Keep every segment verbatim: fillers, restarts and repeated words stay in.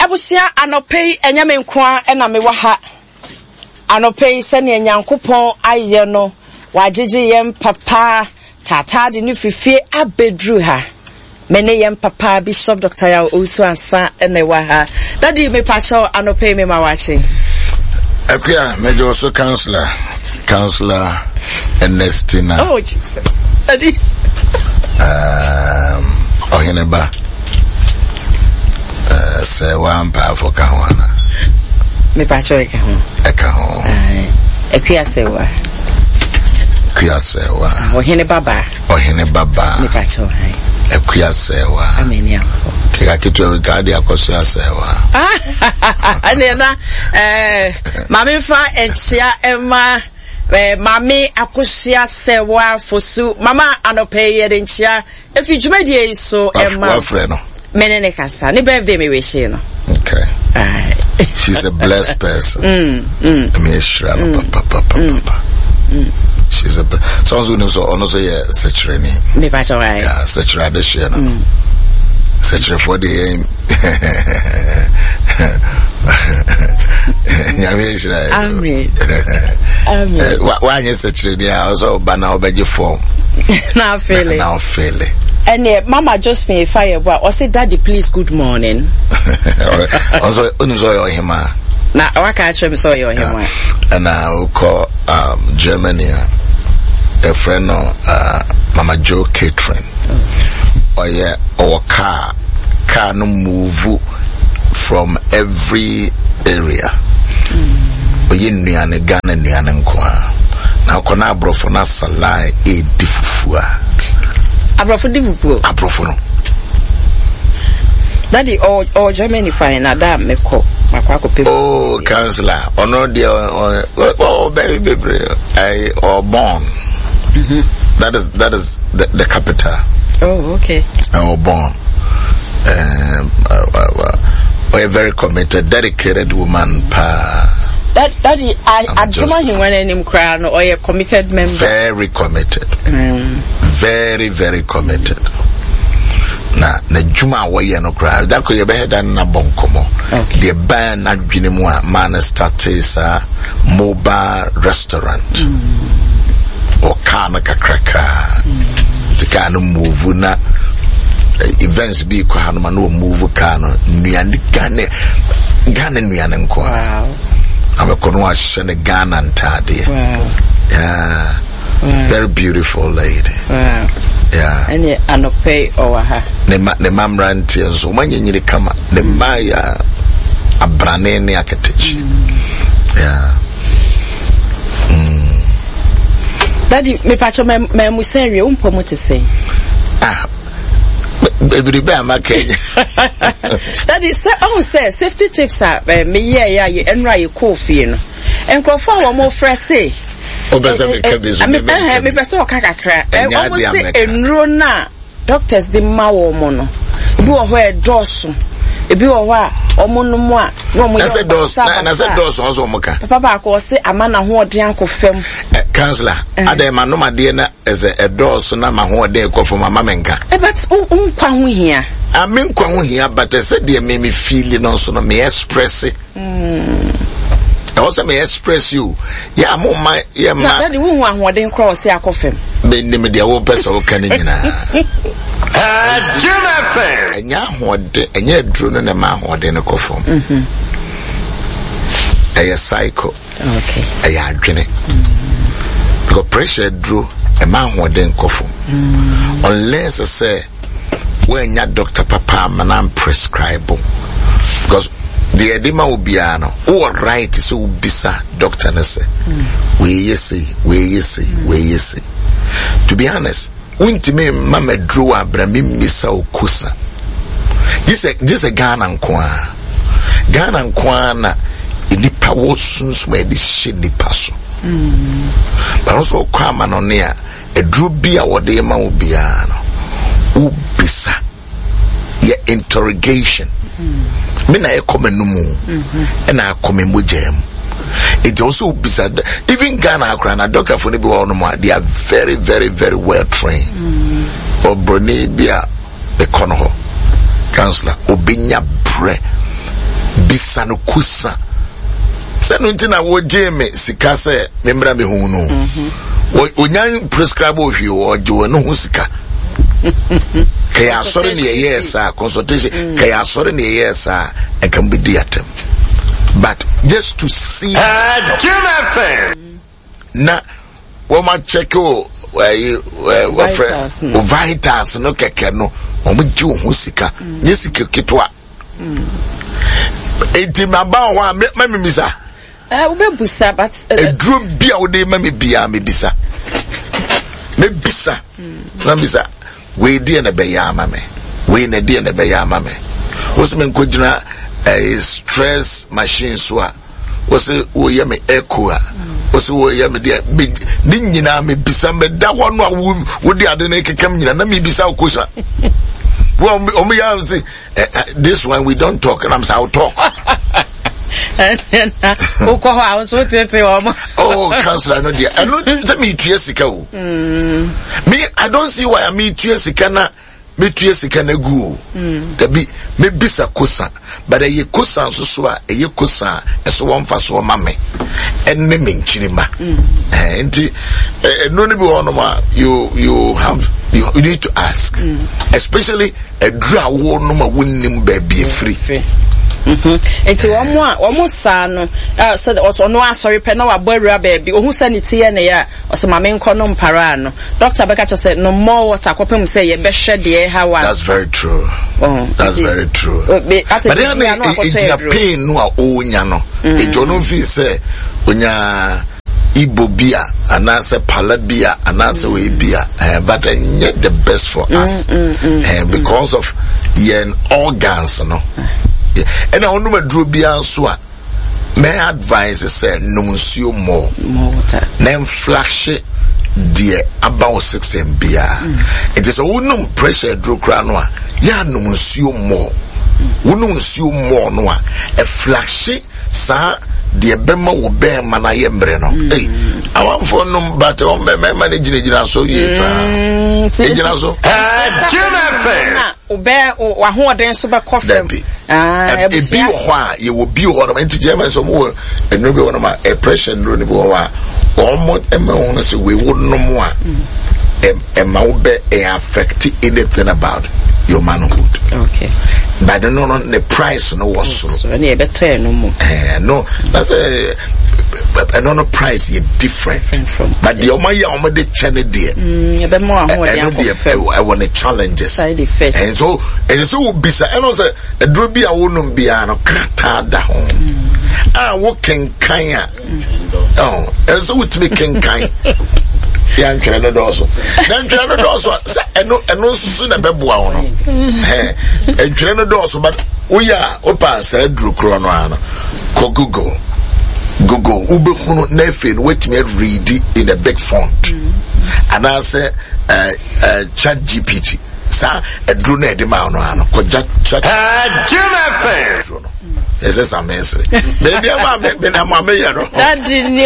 Abusia anopei enyame nkoa ena me waha anopei sene nyankopon aye no wagege yem papa tata de ni fifie abedru ha mene yem papa Bishop Doctor Yaw Osu Ansa ene waha daddy me pacho anopei me mawachi Akia mejo so counselor counselor Ernestina oh Jesus daddy um oheneba Uh, say one powerful kawana. Me pacho eka ho. Eka ho. Ai. Ekuya sewa. Ekuya sewa. Ohene baba. Ohene baba. Me pacho ai. Ekuya sewa. Ameni afo. Kika kitu wikadi akosia sewa. Ah. Ane na eh mami fa enchia ema eh mami akosia sewa fosu. Mama anope ye enchia. Efi dwumadi so ema. Wa frɛ no. Menene kasa ni birthday me wish no. Okay. Aye. She's a blessed person. Mm. Mm. I mean, shra no papa papa papa. She's a sounds who knows ono say secretary. Me pa cho right. Yeah, secretary de share no. Secretary for the Nyame shra. Amen. Amen. Wa wa nye secretary dia also ba na obeje form. Now feel it. Now feel it. And uh, Mama just me fire boy. I say daddy please good morning. Also unzo yo hima. Na waka actually me so yo hima. And I will call um Germany a friend of uh Mama Joe Catering. Or yeah or car car no move from every area. Oye nuane Ghana nuane nkwa. Na kona brofo na salai e difufua. Abrofo divupo. Abrofo no. Daddy or or Germany fine na da me ko makwa ko people. Oh, counselor. Ono dia oh baby baby I or born. Mm-hmm. That is that is the, the capital. Oh, okay. Or born. Um uh, uh, uh, a very committed, dedicated woman pa. That daddy I I don't want him when him cry no or a committed member. Very committed. Mm. Very, very committed. Na na juma wa ye no cry. That ko ye be head na bonkomo. The ban na dwene mu a man started sa mobile restaurant. Mm. Or kana kakraka. Mm. The kind of move na events bi ko hanuma no move kana nuane Ghana Ghana nuane nko. Wow. Amekono wa shene Ghana ntade. Wow. Yeah. Wow. Very beautiful lady. Wow. Yeah. And ye anope owaha. Ne ma ne mamranti enzo manye nyiri kama ne maya abrane ne aketechi. Yeah. Mm. Daddy me pacho me me museri umpo mutese. Ah. Baby be amake. Daddy say oh say safety tips are me yeah yeah you enra you coffee no. Enkrofo wo mo frese. Obeza me kabezo me me me pese o kakakra e almost say enro na doctors the ma wo mo no bi wo ho e doso e bi wo ho a omo no mo a no mo na say doso na say doso onso mo ka papa ba ko say amana ho ode ankofam counselor ade ma no ma de na is a doso na ma ho ode ekofam mama menka e but un kwa ho hia a men kwa ho hia but say de me me feel no so no me express it mm. I also may express you. Yeah, mo my yeah ma. Na daddy wo hu ahoden cross ya kofem. Me nim dia wo pesa wo kan nyina. Ah, Jim F M. Enya hode, enya duro no na ma hode ne kofom. Mhm. Aya cycle. Okay. Aya adwene. Because pressure duro e ma hode kofom. Unless I say when your doctor papa man prescribe. Because the edema will be an all right so bisa doctor na say we yesi we yesi we yesi to be honest untime mama drew abrami misa okusa this a this a Ghana nkwa Ghana nkwa na inipa wo sunsuma edi hye nipa so but also kwa manonia edru bia wode ma wo bia no ubisa ye interrogation me na e come no mu and I come in with jam it also beside even Ghana akra na doctor for no be one more they are very very very well trained or brone bia e kono ho counselor obinya bre bisa no kusa se no ntina wo jeme sika se membra me hu no onyan prescribe ohwe o je no hu sika kay asore ne yesa consultation kay asore ne yesa e can be diatem but just to see uh, Jim F M na wo ma check o wa friend o vitals no keke no o mo ji hu sika nyesika ketwa enti maba ho a me mimisa eh wo be busa but edru bia wo de ma me bia me bisa me bisa na bisa we dey na be ya ama me we na dey na be ya ama me wo se me nkojina eh stress machine so a wo se wo ye me echo a wo se wo ye me dey ni nyina me bisa me da wo no a wo dey ade na kekam nyina na me bisa ko so well me ya say this one we don't talk and I'm say I'll talk. Oh, counselor, no dear. I know that me two years ago. Me, I don't see why I me two years ago na me two years ago na go. There be me bisa kusa, but a ye kusa so so a ye kusa so one for so mame. And me mean chilima. And no ne be one ma you you have you, you need to ask, especially a draw one no ma winning baby free. Mhm. Enti wo mo a wo mo sa no eh said also no asori pe na wa bawura baby ohun sanity e ne ya o ma me nko no mpara no doctor beka cho say no more water kopem say ye be hwe de ha wa. That's very true. Oh, that's very true. Uh, be, but then it a pain no a onya no e jo no fi say onya Ibo bia anase palabia anase we bia uh, but uh, yet the best for us mm, mm, mm, uh, because mm. of yen organs no yeah. And I want to draw bia so my advice is say no nsuo more more water then flash dear about sixteen bia mm. It is a unum pressure draw crown no ya no nsuo more unum nsuo more no a flash sa the bema wo be mana ye mbre no eh awan fo no but o me manage gina so ye pa e gina so eh Jim o be wa ho oden so be kofem ah e bi ho a ye wo bi ho no enti German so mo enu bi wo no ma e pressure no ni bi wo a o mo e ma ho no se we wo no mo a e ma wo be e affect anything about your manhood. Okay. But no no the price no was so. So any better no more. Eh no that's a no no price is different. From but the omo ya omo de channel there. Mm e be more ahun dey I want the challenges. Side effects. And so and so bisa and also a dro bi a wonum bia no krata da ho. Ah wo kenkan a. Oh, and so with me kenkan. Yan kire no doso dan kire no doso say eno eno susu na beboa wo no eh en kire no doso but oya o pass e dru kro no ano ko google google ube kunu na fe no wetime read in a big font and I say uh, uh chat gpt sa e dru na e de ma no ano ko chat chat Jim F M Yes, it's amazing. Maybe I'm a mamma. That didn't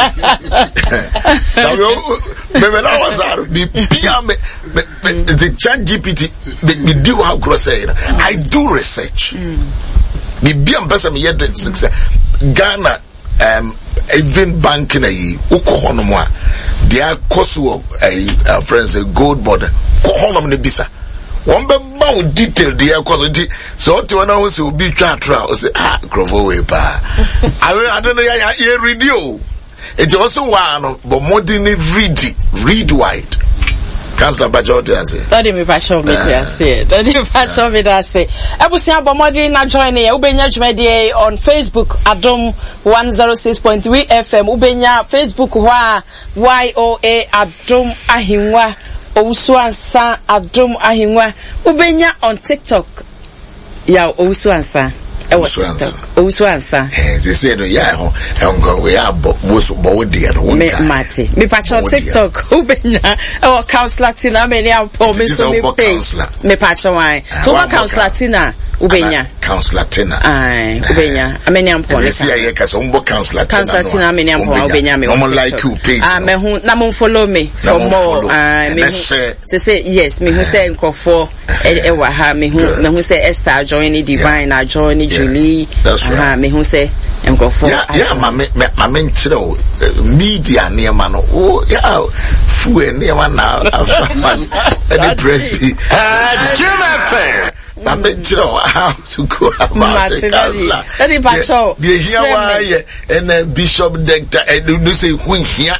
maybe I was out of the chat G P T. Me do how crusade. I do research. Me be a person yet Ghana, um, even banking a ukohonoma. They are cosu a friends a gold border. Kohonum ne bisa. One be bound detail the quality. So what you know will be chatra or say ah crofo way pa. I don't know ya radio. It's also one but more than read read wide. Councillor Bajote I say. Daddy me passion me to say. Daddy me passion me to say. Ebusia bomodi na join here. Ubenya jumedie on Facebook Adom one oh six point three F M. Ubenya Facebook wa Y O A Adom Ahimwa. Owusuansa Adom Ahimwa. Ubenya on TikTok. Ya Owusuansa. Ewo TikTok. Owusuansa. Eh, they say no ya ho. Engo we are bo bo di no. Me mate. Me pacho TikTok. Ubenya. Ewo Counselor Tina me ni ampo me so me pay. Me pacho why. So what Counselor Tina? Ubenya. Councillor Tina. Aye, Ubenya. Ameni ampon. This year you can umbo Councillor Tina. Councillor Tina ameni ampon Ubenya me. No more like you page. Ah, me hu na mo follow me for more. Ah, me say say yes, me hu say nkofo e wa ha me hu me hu say Esther join Divine, I join Julie. That's right. Ah, me hu say nkofo. Yeah, yeah, ma me ma me nchiro media near man. Oh, yeah. Fu e near man now. Any press be. Uh, Jim F M. I'm not how to go about the councillor. That is patrol. The here why and then Bishop Dector and do say we here.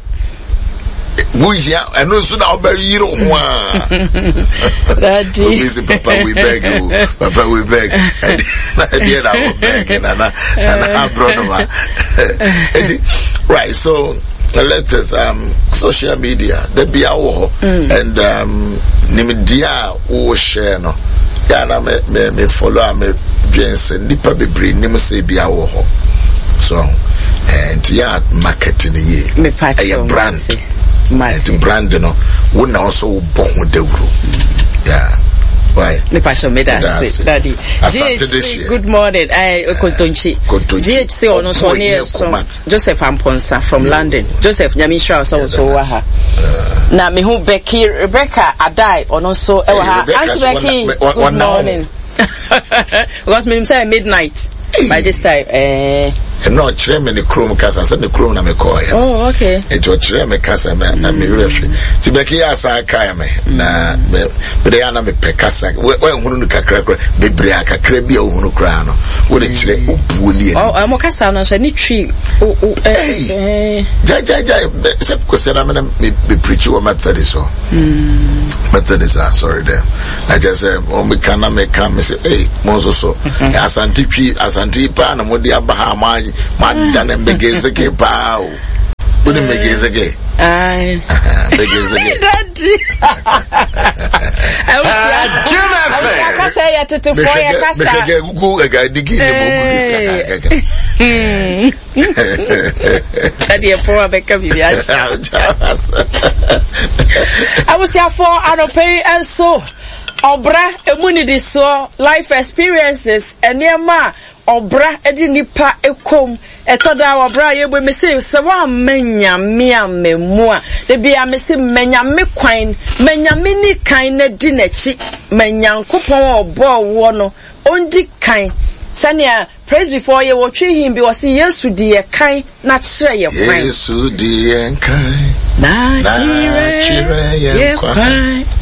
We here and also now bury you one. Daddy, Papa, we beg you, Papa, we beg. And here I will beg and I brother. Right, so. The letters, um, social media, the be our and um, Nimidia who share no. Yana me me me follow me James and Nipa be bring Nimu say be our so and yeah, marketing ye. Me patch a brand, my brand no. Wouldn't also born with the group, yeah. Why? Me passion me that daddy. G H C good morning. I Kontonchi. G H C ono so near so Joseph Amponsa from London. Joseph Nyamisha so so wa ha. Na me hu Becky Rebecca Adai ono so e wa ha. Auntie Becky good morning. Because me say midnight by this time eh no chere me the chrome kasa say the chrome na me call ya. Oh okay. E jo chere me kasa me na me refi. Ti Becky asa kai me na me be ya na me pe kasa. We hunu kakra kakra bebre akakra bi ohunu kra no. We dey chere obuo ni. Oh am kasa no so ni tree. Oh eh. Ja ja ja se ko se na me me preach o Methodist so. Mm. Methodist ah sorry there. I just say o me kana me kan me say hey mo so so. Asante twi asante pa na mo di abahama Madana Megezeke Pow. Wouldn't Megezeke? Aye. Megezeke. Daddy. Jim F M. I say it to four years. I say, go a guy digging the book. Daddy, a poor Becca. I was here for Arope and so. Obra, immunity so, life experiences, and near ma. Obra edi nipa ekom etoda obra yebo me say se wa menya me amemua de bia me say menya me kwan menya me ni kan na di nachi menyankopon obo wo no ondi kan sania praise before ye wo twi him bi wo say yesu di ye kan na kire ye kwan yesu di ye kan na kire ye kwan